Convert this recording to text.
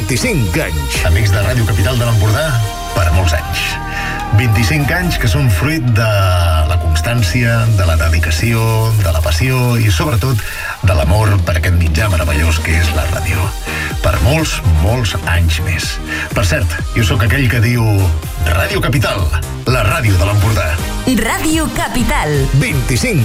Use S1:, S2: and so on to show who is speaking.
S1: 25 anys.
S2: Amics de Ràdio Capital de l'Empordà, per molts anys. 25 anys que són fruit de la constància, de la dedicació, de la passió i, sobretot, de l'amor per aquest mitjà meravellós que és la ràdio. Per molts, molts anys més. Per cert, jo sóc aquell que diu Ràdio Capital, la ràdio de l'Empordà.
S3: Ràdio Capital.
S1: 25